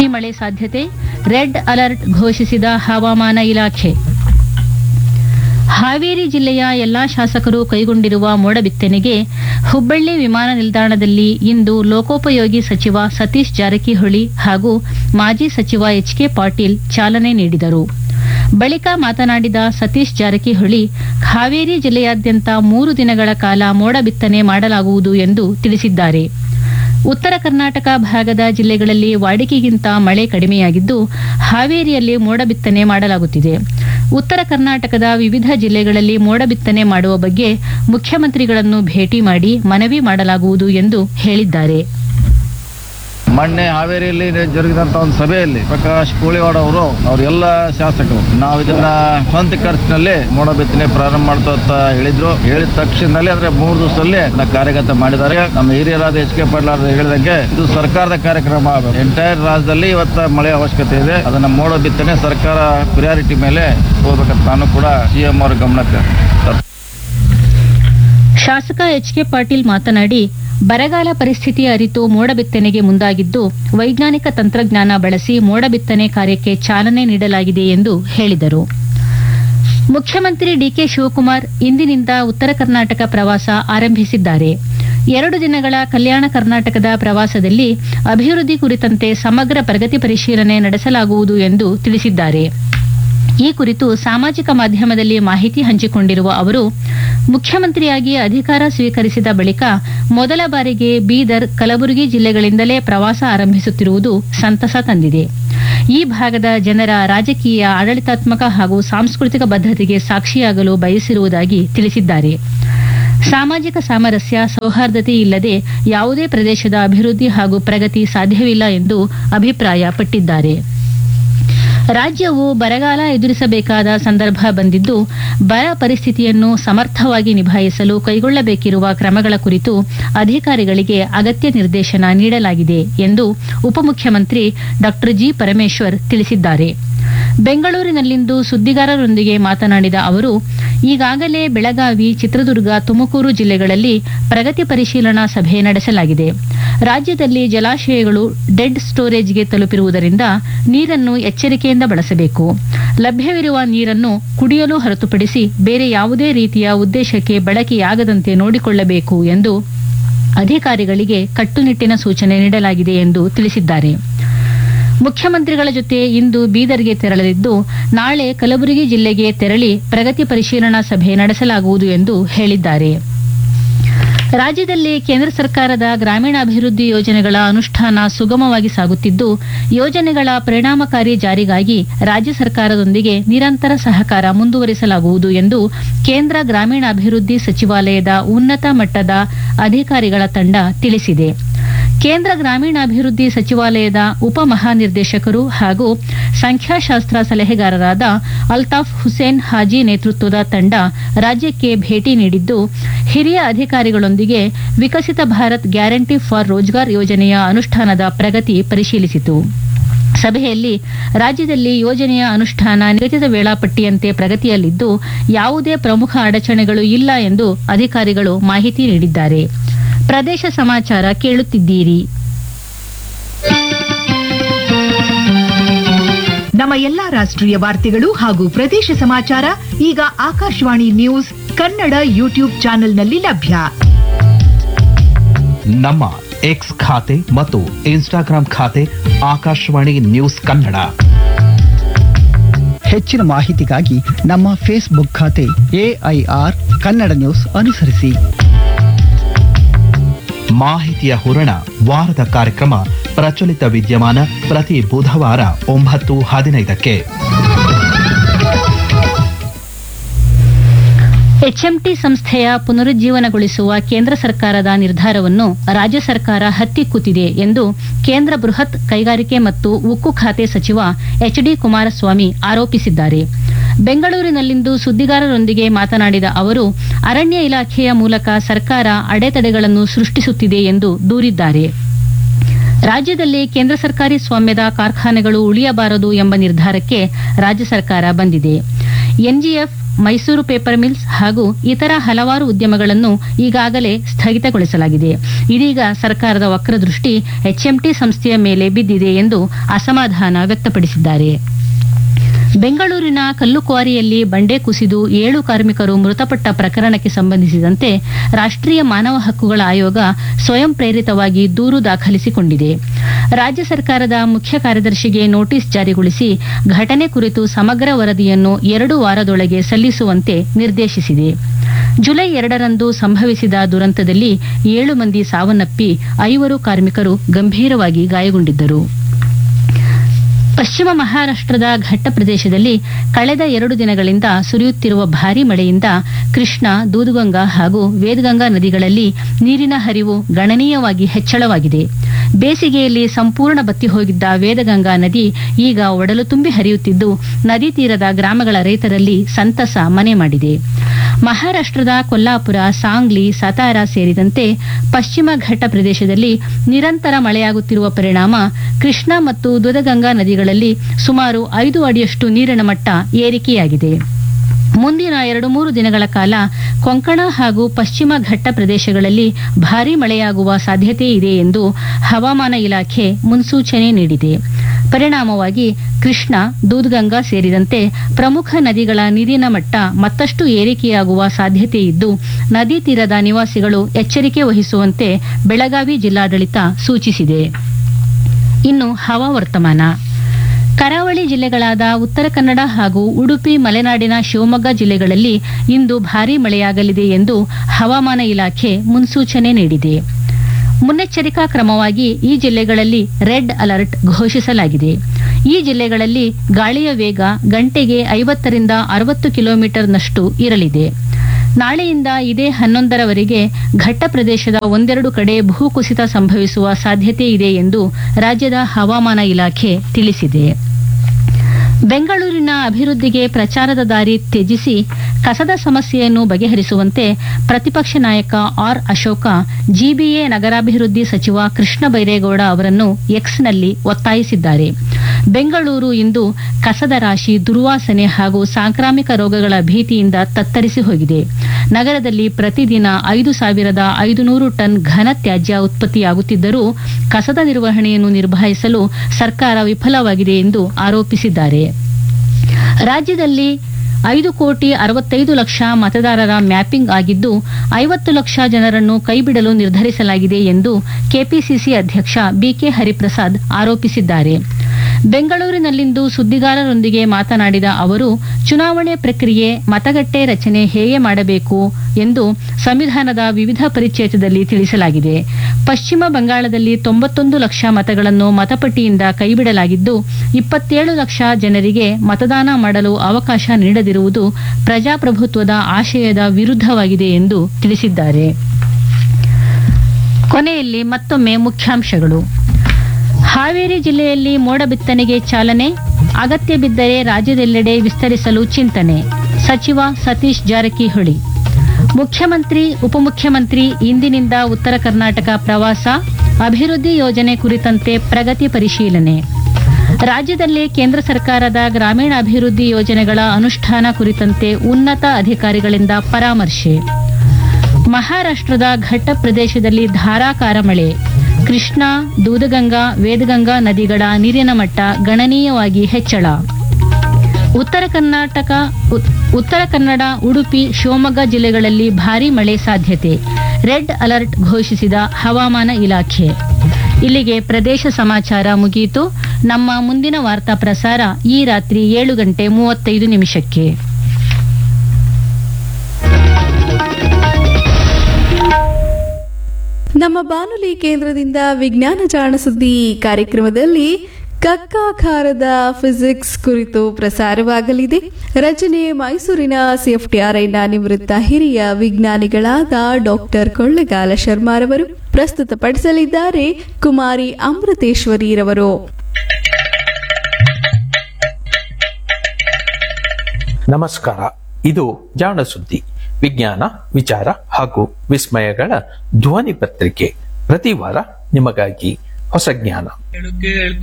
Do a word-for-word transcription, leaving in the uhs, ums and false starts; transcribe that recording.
ಮಳೆ ಸಾಧ್ಯತೆ, red alert ಘೋಷಿಸಿದ ಹವಾಮಾನ ಇಲಾಖೆ. ಹಾವೇರಿ ಜಿಲ್ಲೆಯ ಎಲ್ಲಾ ಶಾಸಕರು ಕೈಗೊಂಡಿರುವ ಮೋಡ ಬಿತ್ತನೆಗೆ ಹುಬ್ಬಳ್ಳಿ ವಿಮಾನ ನಿಲ್ದಾಣದಲ್ಲಿ ಇಂದು ಲೋಕೋಪಯೋಗಿ ಸಚಿವ ಸತೀಶ್ ಜಾರಕಿಹೊಳಿ ಹಾಗೂ ಮಾಜಿ ಸಚಿವ ಎಚ್ ಕೆ ಪಾಟೀಲ್ ಚಾಲನೆ ನೀಡಿದರು. ಬಳಿಕ ಮಾತನಾಡಿದ ಸತೀಶ್ ಜಾರಕಿಹೊಳಿ, ಹಾವೇರಿ ಜಿಲ್ಲೆಯಾದ್ಯಂತ ಮೂರು ದಿನಗಳ ಕಾಲ ಮೋಡ ಬಿತ್ತನೆ ಮಾಡಲಾಗುವುದು ಎಂದು ತಿಳಿಸಿದ್ದಾರೆ. ಉತ್ತರ ಕರ್ನಾಟಕ ಭಾಗದ ಜಿಲ್ಲೆಗಳಲ್ಲಿ ವಾಡಿಕೆಗಿಂತ ಮಳೆ ಕಡಿಮೆಯಾಗಿದ್ದು, ಹಾವೇರಿಯಲ್ಲಿ ಮೋಡ ಬಿತ್ತನೆ ಮಾಡಲಾಗುತ್ತಿದೆ. ಉತ್ತರ ಕರ್ನಾಟಕದ ವಿವಿಧ ಜಿಲ್ಲೆಗಳಲ್ಲಿ ಮೋಡ ಬಿತ್ತನೆ ಮಾಡುವ ಬಗ್ಗೆ ಮುಖ್ಯಮಂತ್ರಿಗಳನ್ನು ಭೇಟಿ ಮಾಡಿ ಮನವಿ ಮಾಡಲಾಗುವುದು ಎಂದು ಹೇಳಿದ್ದಾರೆ. ಮೊನ್ನೆ ಹಾವೇರಿಯಲ್ಲಿ ಜರುಗಿದಂತ ಒಂದು ಸಭೆಯಲ್ಲಿ ಪ್ರಕಾಶ್ ಕೋಳಿವಾಡ ಅವರು ಅವರೆಲ್ಲ ಶಾಸಕರು ನಾವು ಇದನ್ನ ಸ್ವಂತ ಖರ್ಚಿನಲ್ಲಿ ಮೋಡ ಬಿತ್ತನೆ ಪ್ರಾರಂಭ ಮಾಡ್ತಾ ಅಂತ ಹೇಳಿದ್ರು. ಹೇಳಿದ ತಕ್ಷಣದಲ್ಲಿ ಅಂದ್ರೆ ಮೂರು ದಿವಸದಲ್ಲಿ ಕಾರ್ಯಗತ ಮಾಡಿದ್ದಾರೆ. ನಮ್ಮ ಹಿರಿಯರಾದ ಎಚ್ ಕೆ ಪಾಟೀಲ್ ಅವರು ಹೇಳಿದಂಗೆ ಇದು ಸರ್ಕಾರದ ಕಾರ್ಯಕ್ರಮ. ಎಂಟೈರ್ ರಾಜ್ಯದಲ್ಲಿ ಇವತ್ತ ಮಳೆ ಅವಶ್ಯಕತೆ ಇದೆ. ಅದನ್ನ ಮೋಡ ಬಿತ್ತನೆ ಸರ್ಕಾರ ಪ್ರಿಯಾರಿಟಿ ಮೇಲೆ ಹೋಗ್ಬೇಕಂತ ನಾನು ಕೂಡ ಸಿಎಂ ಅವರ ಗಮನಕ್ಕೆ. ಶಾಸಕ ಎಚ್ ಕೆ ಪಾಟೀಲ್ ಮಾತನಾಡಿ, ಬರಗಾಲ ಪರಿಸ್ಥಿತಿ ಅರಿತು ಮೋಡ ಬಿತ್ತನೆಗೆ ಮುಂದಾಗಿದ್ದು, ವೈಜ್ಞಾನಿಕ ತಂತ್ರಜ್ಞಾನ ಬಳಸಿ ಮೋಡ ಬಿತ್ತನೆ ಕಾರ್ಯಕ್ಕೆ ಚಾಲನೆ ನೀಡಲಾಗಿದೆ ಎಂದು ಹೇಳಿದರು. ಮುಖ್ಯಮಂತ್ರಿ ಡಿಕೆ ಶಿವಕುಮಾರ್ ಇಂದಿನಿಂದ ಉತ್ತರ ಕರ್ನಾಟಕ ಪ್ರವಾಸ ಆರಂಭಿಸಿದ್ದಾರೆ. ಎರಡು ದಿನಗಳ ಕಲ್ಯಾಣ ಕರ್ನಾಟಕದ ಪ್ರವಾಸದಲ್ಲಿ ಅಭಿವೃದ್ಧಿ ಕುರಿತಂತೆ ಸಮಗ್ರ ಪ್ರಗತಿ ಪರಿಶೀಲನೆ ನಡೆಸಲಾಗುವುದು ಎಂದು ತಿಳಿಸಿದ್ದಾರೆ. ಈ ಕುರಿತು ಸಾಮಾಜಿಕ ಮಾಧ್ಯಮದಲ್ಲಿ ಮಾಹಿತಿ ಹಂಚಿಕೊಂಡಿರುವ ಅವರು, ಮುಖ್ಯಮಂತ್ರಿಯಾಗಿ ಅಧಿಕಾರ ಸ್ವೀಕರಿಸಿದ ಬಳಿಕ ಮೊದಲ ಬಾರಿಗೆ ಬೀದರ್, ಕಲಬುರಗಿ ಜಿಲ್ಲೆಗಳಿಂದಲೇ ಪ್ರವಾಸ ಆರಂಭಿಸುತ್ತಿರುವುದು ಸಂತಸ ತಂದಿದೆ. ಈ ಭಾಗದ ಜನರ ರಾಜಕೀಯ, ಆಡಳಿತಾತ್ಮಕ ಹಾಗೂ ಸಾಂಸ್ಕೃತಿಕ ಬದ್ಧತೆಗೆ ಸಾಕ್ಷಿಯಾಗಲು ಬಯಸಿರುವುದಾಗಿ ತಿಳಿಸಿದ್ದಾರೆ. ಸಾಮಾಜಿಕ ಸಾಮರಸ್ಯ, ಸೌಹಾರ್ದತೆ ಇಲ್ಲದೆ ಯಾವುದೇ ಪ್ರದೇಶದ ಅಭಿವೃದ್ಧಿ ಹಾಗೂ ಪ್ರಗತಿ ಸಾಧ್ಯವಿಲ್ಲ ಎಂದು ಅಭಿಪ್ರಾಯಪಟ್ಟಿದ್ದಾರೆ. ರಾಜ್ಯವು ಬರಗಾಲ ಎದುರಿಸಬೇಕಾದ ಸಂದರ್ಭ ಬಂದಿದ್ದು, ಬರ ಪರಿಸ್ಥಿತಿಯನ್ನು ಸಮರ್ಥವಾಗಿ ನಿಭಾಯಿಸಲು ಕೈಗೊಳ್ಳಬೇಕಿರುವ ಕ್ರಮಗಳ ಕುರಿತು ಅಧಿಕಾರಿಗಳಿಗೆ ಅಗತ್ಯ ನಿರ್ದೇಶನ ನೀಡಲಾಗಿದೆ ಎಂದು ಉಪಮುಖ್ಯಮಂತ್ರಿ ಡಾ ಜಿ ಪರಮೇಶ್ವರ್ ತಿಳಿಸಿದ್ದಾರೆ. ಬೆಂಗಳೂರಿನಲ್ಲಿಂದು ಸುದ್ದಿಗಾರರೊಂದಿಗೆ ಮಾತನಾಡಿದ ಅವರು, ಈಗಾಗಲೇ ಬೆಳಗಾವಿ, ಚಿತ್ರದುರ್ಗ, ತುಮಕೂರು ಜಿಲ್ಲೆಗಳಲ್ಲಿ ಪ್ರಗತಿ ಪರಿಶೀಲನಾ ಸಭೆ ನಡೆಸಲಾಗಿದೆ. ರಾಜ್ಯದಲ್ಲಿ ಜಲಾಶಯಗಳು ಡೆಡ್ ಸ್ಟೋರೇಜ್ಗೆ ತಲುಪಿರುವುದರಿಂದ ನೀರನ್ನು ಎಚ್ಚರಿಕೆಯಿಂದ ಬಳಸಬೇಕು. ಲಭ್ಯವಿರುವ ನೀರನ್ನು ಕುಡಿಯಲು ಹೊರತುಪಡಿಸಿ ಬೇರೆ ಯಾವುದೇ ರೀತಿಯ ಉದ್ದೇಶಕ್ಕೆ ಬಳಕೆಯಾಗದಂತೆ ನೋಡಿಕೊಳ್ಳಬೇಕು ಎಂದು ಅಧಿಕಾರಿಗಳಿಗೆ ಕಟ್ಟುನಿಟ್ಟಿನ ಸೂಚನೆ ನೀಡಲಾಗಿದೆ ಎಂದು ತಿಳಿಸಿದ್ದಾರೆ. ಮುಖ್ಯಮಂತ್ರಿಗಳ ಜೊತೆ ಇಂದು ಬೀದರ್ಗೆ ತೆರಳಲಿದ್ದು, ನಾಳೆ ಕಲಬುರಗಿ ಜಿಲ್ಲೆಗೆ ತೆರಳಿ ಪ್ರಗತಿ ಪರಿಶೀಲನಾ ಸಭೆ ನಡೆಸಲಾಗುವುದು ಎಂದು ಹೇಳಿದ್ದಾರೆ. ರಾಜ್ಯದಲ್ಲಿ ಕೇಂದ್ರ ಸರ್ಕಾರದ ಗ್ರಾಮೀಣಾಭಿವೃದ್ಧಿ ಯೋಜನೆಗಳ ಅನುಷ್ಠಾನ ಸುಗಮವಾಗಿ ಸಾಗುತ್ತಿದ್ದು, ಯೋಜನೆಗಳ ಪರಿಣಾಮಕಾರಿ ಜಾರಿಗಾಗಿ ರಾಜ್ಯ ಸರ್ಕಾರದೊಂದಿಗೆ ನಿರಂತರ ಸಹಕಾರ ಮುಂದುವರಿಸಲಾಗುವುದು ಎಂದು ಕೇಂದ್ರ ಗ್ರಾಮೀಣಾಭಿವೃದ್ಧಿ ಸಚಿವಾಲಯದ ಉನ್ನತ ಮಟ್ಟದ ಅಧಿಕಾರಿಗಳ ತಂಡ ತಿಳಿಸಿದೆ. ಕೇಂದ್ರ ಗ್ರಾಮೀಣಾಭಿವೃದ್ಧಿ ಸಚಿವಾಲಯದ ಉಪ ಮಹಾನಿರ್ದೇಶಕರು ಹಾಗೂ ಸಂಖ್ಯಾಶಾಸ್ತ್ರ ಸಲಹೆಗಾರರಾದ ಅಲ್ತಾಫ್ ಹುಸೇನ್ ಹಾಜಿ ನೇತೃತ್ವದ ತಂಡ ರಾಜ್ಯಕ್ಕೆ ಭೇಟಿ ನೀಡಿದ್ದು, ಹಿರಿಯ ಅಧಿಕಾರಿಗಳೊಂದಿಗೆ ವಿಕಸಿತ ಭಾರತ್ ಗ್ಯಾರಂಟಿ ಫಾರ್ ರೋಜ್ಗಾರ್ ಯೋಜನೆಯ ಅನುಷ್ಠಾನದ ಪ್ರಗತಿ ಪರಿಶೀಲಿಸಿತು. ಸಭೆಯಲ್ಲಿ ರಾಜ್ಯದಲ್ಲಿ ಯೋಜನೆಯ ಅನುಷ್ಠಾನ ನಿಗದಿತ ವೇಳಾಪಟ್ಟಿಯಂತೆ ಪ್ರಗತಿಯಲ್ಲಿದ್ದು, ಯಾವುದೇ ಪ್ರಮುಖ ಅಡಚಣೆಗಳು ಇಲ್ಲ ಎಂದು ಅಧಿಕಾರಿಗಳು ಮಾಹಿತಿ ನೀಡಿದ್ದಾರೆ. ಪ್ರದೇಶ ಸಮಾಚಾರ ಕೇಳುತ್ತಿದ್ದೀರಿ. ನಮ್ಮ ಎಲ್ಲಾ ರಾಷ್ಟ್ರೀಯ ವಾರ್ತೆಗಳು ಹಾಗೂ ಪ್ರದೇಶ ಸಮಾಚಾರ ಈಗ ಆಕಾಶವಾಣಿ ನ್ಯೂಸ್ ಕನ್ನಡ ಯೂಟ್ಯೂಬ್ ಚಾನೆಲ್ನಲ್ಲಿ ಲಭ್ಯ. ನಮ್ಮ ಎಕ್ಸ್ ಖಾತೆ ಮತ್ತು ಇನ್ಸ್ಟಾಗ್ರಾಂ ಖಾತೆ ಆಕಾಶವಾಣಿ ನ್ಯೂಸ್ ಕನ್ನಡ. ಹೆಚ್ಚಿನ ಮಾಹಿತಿಗಾಗಿ ನಮ್ಮ ಫೇಸ್ಬುಕ್ ಖಾತೆ ಎಐಆರ್ ಕನ್ನಡ ನ್ಯೂಸ್ ಅನುಸರಿಸಿ. ಮಾಹಿತಿಯ ಹೂರಣ ವಾರದ ಕಾರ್ಯಕ್ರಮ ಪ್ರಚಲಿತ ವಿದ್ಯಮಾನ ಪ್ರತಿ ಬುಧವಾರ ಒಂಬತ್ತು ಹದಿನೈದಕ್ಕೆ. ಎಚ್ಎಂಟಿ ಸಂಸ್ಥೆಯ ಪುನರುಜ್ಜೀವನಗೊಳಿಸುವ ಕೇಂದ್ರ ಸರ್ಕಾರದ ನಿರ್ಧಾರವನ್ನು ರಾಜ್ಯ ಸರ್ಕಾರ ಹತ್ತಿಕ್ಕುತ್ತಿದೆ ಎಂದು ಕೇಂದ್ರ ಬೃಹತ್ ಕೈಗಾರಿಕೆ ಮತ್ತು ಉಕ್ಕು ಖಾತೆ ಸಚಿವ ಎಚ್ ಡಿ ಕುಮಾರಸ್ವಾಮಿ ಆರೋಪಿಸಿದ್ದಾರೆ. ಬೆಂಗಳೂರಿನಲ್ಲಿಂದು ಸುದ್ದಿಗಾರರೊಂದಿಗೆ ಮಾತನಾಡಿದ ಅವರು, ಅರಣ್ಯ ಇಲಾಖೆಯ ಮೂಲಕ ಸರ್ಕಾರ ಅಡೆತಡೆಗಳನ್ನು ಸೃಷ್ಟಿಸುತ್ತಿದೆ ಎಂದು ದೂರಿದ್ದಾರೆ. ರಾಜ್ಯದಲ್ಲಿ ಕೇಂದ್ರ ಸರ್ಕಾರಿ ಸ್ವಾಮ್ಯದ ಕಾರ್ಖಾನೆಗಳು ಉಳಿಯಬಾರದು ಎಂಬ ನಿರ್ಧಾರಕ್ಕೆ ರಾಜ್ಯ ಸರ್ಕಾರ ಬಂದಿದೆ. ಎನ್ಜಿಎಫ್ ಮೈಸೂರು ಪೇಪರ್ ಮಿಲ್ಸ್ ಹಾಗೂ ಇತರ ಹಲವಾರು ಉದ್ಯಮಗಳನ್ನು ಈಗಾಗಲೇ ಸ್ಥಗಿತಗೊಳಿಸಲಾಗಿದೆ. ಇದೀಗ ಸರ್ಕಾರದ ವಕ್ರದೃಷ್ಟಿ ಎಚ್ಎಂಟಿ ಸಂಸ್ಥೆಯ ಮೇಲೆ ಬಿದ್ದಿದೆ ಎಂದು ಅಸಮಾಧಾನ ವ್ಯಕ್ತಪಡಿಸಿದ್ದಾರೆ. ಬೆಂಗಳೂರಿನ ಕಲ್ಲುಕ್ವಾರಿಯಲ್ಲಿ ಬಂಡೆ ಕುಸಿದು ಏಳು ಕಾರ್ಮಿಕರು ಮೃತಪಟ್ಟ ಪ್ರಕರಣಕ್ಕೆ ಸಂಬಂಧಿಸಿದಂತೆ ರಾಷ್ಟ್ರೀಯ ಮಾನವ ಹಕ್ಕುಗಳ ಆಯೋಗ ಸ್ವಯಂ ಪ್ರೇರಿತವಾಗಿ ದೂರು ದಾಖಲಿಸಿಕೊಂಡಿದೆ. ರಾಜ್ಯ ಸರ್ಕಾರದ ಮುಖ್ಯ ಕಾರ್ಯದರ್ಶಿಗೆ ನೋಟಿಸ್ ಜಾರಿಗೊಳಿಸಿ ಘಟನೆ ಕುರಿತು ಸಮಗ್ರ ವರದಿಯನ್ನು ಎರಡು ವಾರದೊಳಗೆ ಸಲ್ಲಿಸುವಂತೆ ನಿರ್ದೇಶಿಸಿದೆ. ಜುಲೈ ಎರಡರಂದು ಸಂಭವಿಸಿದ ದುರಂತದಲ್ಲಿ ಏಳು ಮಂದಿ ಸಾವನ್ನಪ್ಪಿ ಐವರು ಕಾರ್ಮಿಕರು ಗಂಭೀರವಾಗಿ ಗಾಯಗೊಂಡಿದ್ದರು. ಪಶ್ಚಿಮ ಮಹಾರಾಷ್ಟ್ರದ ಘಟ್ಟ ಪ್ರದೇಶದಲ್ಲಿ ಕಳೆದ ಎರಡು ದಿನಗಳಿಂದ ಸುರಿಯುತ್ತಿರುವ ಭಾರೀ ಮಳೆಯಿಂದ ಕೃಷ್ಣಾ, ದೂದಗಂಗಾ ಹಾಗೂ ವೇದಗಂಗಾ ನದಿಗಳಲ್ಲಿ ನೀರಿನ ಹರಿವು ಗಣನೀಯವಾಗಿ ಹೆಚ್ಚಳವಾಗಿದೆ. ಬೇಸಿಗೆಯಲ್ಲಿ ಸಂಪೂರ್ಣ ಬತ್ತಿ ಹೋಗಿದ್ದ ವೇದಗಂಗಾ ನದಿ ಈಗ ಒಡಲು ತುಂಬಿ ಹರಿಯುತ್ತಿದ್ದು ನದಿ ತೀರದ ಗ್ರಾಮಗಳ ರೈತರಲ್ಲಿ ಸಂತಸ ಮನೆ ಮಾಡಿದೆ. ಮಹಾರಾಷ್ಟ್ರದ ಕೊಲ್ಲಾಪುರ, ಸಾಂಗ್ಲಿ, ಸತಾರಾ ಸೇರಿದಂತೆ ಪಶ್ಚಿಮ ಘಟ್ಟ ಪ್ರದೇಶದಲ್ಲಿ ನಿರಂತರ ಮಳೆಯಾಗುತ್ತಿರುವ ಪರಿಣಾಮ ಕೃಷ್ಣಾ ಮತ್ತು ದೂದಗಂಗಾ ನದಿಗಳಲ್ಲಿ ಸುಮಾರು ಐದು ಅಡಿಯಷ್ಟು ನೀರಿನ ಮಟ್ಟ ಏರಿಕೆಯಾಗಿದೆ. ಮುಂದಿನ ಎರಡು ಮೂರು ದಿನಗಳ ಕಾಲ ಕೊಂಕಣ ಹಾಗೂ ಪಶ್ಚಿಮ ಘಟ್ಟ ಪ್ರದೇಶಗಳಲ್ಲಿ ಭಾರೀ ಮಳೆಯಾಗುವ ಸಾಧ್ಯತೆ ಇದೆ ಎಂದು ಹವಾಮಾನ ಇಲಾಖೆ ಮುನ್ಸೂಚನೆ ನೀಡಿದೆ. ಪರಿಣಾಮವಾಗಿ ಕೃಷ್ಣಾ, ದೂದಗಂಗಾ ಸೇರಿದಂತೆ ಪ್ರಮುಖ ನದಿಗಳ ನೀರಿನ ಮಟ್ಟ ಮತ್ತಷ್ಟು ಏರಿಕೆಯಾಗುವ ಸಾಧ್ಯತೆ ಇದ್ದು ನದಿ ತೀರದ ನಿವಾಸಿಗಳು ಎಚ್ಚರಿಕೆ ವಹಿಸುವಂತೆ ಬೆಳಗಾವಿ ಜಿಲ್ಲಾಡಳಿತ ಸೂಚಿಸಿದೆ. ಇನ್ನು ಹವಾವರ್ತಮಾನ. ಕರಾವಳಿ ಜಿಲ್ಲೆಗಳಾದ ಉತ್ತರ ಕನ್ನಡ ಹಾಗೂ ಉಡುಪಿ, ಮಲೆನಾಡಿನ ಶಿವಮೊಗ್ಗ ಜಿಲ್ಲೆಗಳಲ್ಲಿ ಇಂದು ಭಾರೀ ಮಳೆಯಾಗಲಿದೆ ಎಂದು ಹವಾಮಾನ ಇಲಾಖೆ ಮುನ್ಸೂಚನೆ ನೀಡಿದೆ. ಮುನ್ನೆಚ್ಚರಿಕಾ ಕ್ರಮವಾಗಿ ಈ ಜಿಲ್ಲೆಗಳಲ್ಲಿ ರೆಡ್ ಅಲರ್ಟ್ ಘೋಷಿಸಲಾಗಿದೆ. ಈ ಜಿಲ್ಲೆಗಳಲ್ಲಿ ಗಾಳಿಯ ವೇಗ ಗಂಟೆಗೆ ಐವತ್ತರಿಂದ ಅರವತ್ತು ಕಿಲೋಮೀಟರ್ನಷ್ಟು ಇರಲಿದೆ. ನಾಳೆಯಿಂದ ಇದೇ ಹನ್ನೊಂದರವರೆಗೆ ಘಟ್ಟ ಪ್ರದೇಶದ ಒಂದೆರಡು ಕಡೆ ಭೂಕುಸಿತ ಸಂಭವಿಸುವ ಸಾಧ್ಯತೆ ಇದೆ ಎಂದು ರಾಜ್ಯದ ಹವಾಮಾನ ಇಲಾಖೆ ತಿಳಿಸಿದೆ. ಬೆಂಗಳೂರಿನ ಅಭಿವೃದ್ಧಿಗೆ ಪ್ರಚಾರದ ದಾರಿ ತ್ಯಜಿಸಿ ಕಸದ ಸಮಸ್ಯೆಯನ್ನು ಬಗೆಹರಿಸುವಂತೆ ಪ್ರತಿಪಕ್ಷ ನಾಯಕ ಆರ್ ಅಶೋಕ ಜಿಬಿಎ ನಗರಾಭಿವೃದ್ಧಿ ಸಚಿವ ಕೃಷ್ಣ ಬೈರೇಗೌಡ ಅವರನ್ನು ಎಕ್ಸ್ನಲ್ಲಿ ಒತ್ತಾಯಿಸಿದ್ದಾರೆ. ಬೆಂಗಳೂರು ಇಂದು ಕಸದ ರಾಶಿ, ದುರ್ವಾಸನೆ ಹಾಗೂ ಸಾಂಕ್ರಾಮಿಕ ರೋಗಗಳ ಭೀತಿಯಿಂದ ತತ್ತರಿಸಿ ಹೋಗಿದೆ. ನಗರದಲ್ಲಿ ಪ್ರತಿದಿನ ಐದು ಸಾವಿರದ ಐದುನೂರು ಟನ್ ಘನ ತ್ಯಾಜ್ಯ ಉತ್ಪತ್ತಿಯಾಗುತ್ತಿದ್ದರೂ ಕಸದ ನಿರ್ವಹಣೆಯನ್ನು ನಿರ್ವಹಿಸಲು ಸರ್ಕಾರ ವಿಫಲವಾಗಿದೆ ಎಂದು ಆರೋಪಿಸಿದ್ದಾರೆ. ರಾಜ್ಯದಲ್ಲಿ ಐದು ಕೋಟಿ ಅರವತ್ತೈದು ಲಕ್ಷ ಮತದಾರರ ಮ್ಯಾಪಿಂಗ್ ಆಗಿದ್ದು ಐವತ್ತು ಲಕ್ಷ ಜನರನ್ನು ಕೈಬಿಡಲು ನಿರ್ಧರಿಸಲಾಗಿದೆ ಎಂದು ಕೆಪಿಸಿಸಿ ಅಧ್ಯಕ್ಷ ಬಿಕೆ ಹರಿಪ್ರಸಾದ್ ಆರೋಪಿಸಿದ್ದಾರೆ. ಬೆಂಗಳೂರಿನಲ್ಲಿಂದು ಸುದ್ದಿಗಾರರೊಂದಿಗೆ ಮಾತನಾಡಿದ ಅವರು, ಚುನಾವಣೆ ಪ್ರಕ್ರಿಯೆ, ಮತಗಟ್ಟೆ ರಚನೆ ಹೇಗೆ ಮಾಡಬೇಕು ಎಂದು ಸಂವಿಧಾನದ ವಿವಿಧ ಪರಿಚ್ಛೇದದಲ್ಲಿ ತಿಳಿಸಲಾಗಿದೆ. ಪಶ್ಚಿಮ ಬಂಗಾಳದಲ್ಲಿ ತೊಂಬತ್ತೊಂದು ಲಕ್ಷ ಮತಗಳನ್ನು ಮತಪಟ್ಟಿಯಿಂದ ಕೈಬಿಡಲಾಗಿದ್ದು ಇಪ್ಪತ್ತೇಳು ಲಕ್ಷ ಜನರಿಗೆ ಮತದಾನ ಮಾಡಲು ಅವಕಾಶ ನೀಡದಿರುವುದು ಪ್ರಜಾಪ್ರಭುತ್ವದ ಆಶಯದ ವಿರುದ್ಧವಾಗಿದೆ ಎಂದು ತಿಳಿಸಿದ್ದಾರೆ. ಕೊನೆಯಲ್ಲಿ ಮತ್ತೊಮ್ಮೆ ಮುಖ್ಯಾಂಶಗಳು. ಹಾವೇರಿ ಜಿಲ್ಲೆಯಲ್ಲಿ ಮೋಡ ಬಿತ್ತನೆಗೆ ಚಾಲನೆ, ಅಗತ್ಯ ಬಿದ್ದರೆ ರಾಜ್ಯದೆಲ್ಲೆಡೆ ವಿಸ್ತರಿಸಲು ಚಿಂತನೆ. ಸಚಿವ ಸತೀಶ್ ಜಾರಕಿಹೊಳಿ. ಮುಖ್ಯಮಂತ್ರಿ, ಉಪಮುಖ್ಯಮಂತ್ರಿ ಇಂದಿನಿಂದ ಉತ್ತರ ಕರ್ನಾಟಕ ಪ್ರವಾಸ, ಅಭಿವೃದ್ಧಿ ಯೋಜನೆ ಕುರಿತಂತೆ ಪ್ರಗತಿ ಪರಿಶೀಲನೆ. ರಾಜ್ಯದಲ್ಲಿ ಕೇಂದ್ರ ಸರ್ಕಾರದ ಗ್ರಾಮೀಣಾಭಿವೃದ್ಧಿ ಯೋಜನೆಗಳ ಅನುಷ್ಠಾನ ಕುರಿತಂತೆ ಉನ್ನತ ಅಧಿಕಾರಿಗಳಿಂದ ಪರಾಮರ್ಶೆ. ಮಹಾರಾಷ್ಟ್ರದ ಘಟ್ಟ ಪ್ರದೇಶದಲ್ಲಿ ಧಾರಾಕಾರ ಮಳೆ, ಕೃಷ್ಣಾ, ದೂದಗಂಗಾ, ವೇದಗಂಗಾ ನದಿಗಳ ನೀರಿನ ಮಟ್ಟ ಗಣನೀಯವಾಗಿ ಹೆಚ್ಚಳ. ಉತ್ತರ ಕರ್ನಾಟಕ ಉತ್ತರ ಕನ್ನಡ, ಉಡುಪಿ, ಶಿವಮೊಗ್ಗ ಜಿಲ್ಲೆಗಳಲ್ಲಿ ಭಾರೀ ಮಳೆ ಸಾಧ್ಯತೆ, ರೆಡ್ ಅಲರ್ಟ್ ಘೋಷಿಸಿದ ಹವಾಮಾನ ಇಲಾಖೆ. ಇಲ್ಲಿಗೆ ಪ್ರದೇಶ ಸಮಾಚಾರ ಮುಗಿಯಿತು. ನಮ್ಮ ಮುಂದಿನ ವಾರ್ತಾ ಪ್ರಸಾರ ಈ ರಾತ್ರಿ ಏಳು ಗಂಟೆ ಮೂವತ್ತೈದು ನಿಮಿಷಕ್ಕೆ. ನಮ್ಮ ಬಾನುಲಿ ಕೇಂದ್ರದಿಂದ ವಿಜ್ಞಾನ ಜಾಣ ಸುದ್ದಿ ಕಾರ್ಯಕ್ರಮದಲ್ಲಿ ಕಕ್ಕಾಕಾರದ ಫಿಸಿಕ್ಸ್ ಕುರಿತು ಪ್ರಸಾರವಾಗಲಿದೆ. ರಚನೆ ಮೈಸೂರಿನ ಸಿಎಫ್ಟಿಆರ್ಐನ ನಿವೃತ್ತ ಹಿರಿಯ ವಿಜ್ಞಾನಿಗಳಾದ ಡಾಕ್ಟರ್ ಕೊಳ್ಳೆಗಾಲ ಶರ್ಮಾರವರು. ಪ್ರಸ್ತುತಪಡಿಸಲಿದ್ದಾರೆ ಕುಮಾರಿ ಅಮೃತೇಶ್ವರಿರವರು. ನಮಸ್ಕಾರ. ಇದು ಜಾಣ ಸುದ್ದಿ, ವಿಜ್ಞಾನ, ವಿಚಾರ ಹಾಗೂ ವಿಸ್ಮಯಗಳ ಧ್ವನಿ ಪತ್ರಿಕೆ. ಪ್ರತಿ ವಾರ ನಿಮಗಾಗಿ ಹೊಸ ಜ್ಞಾನ.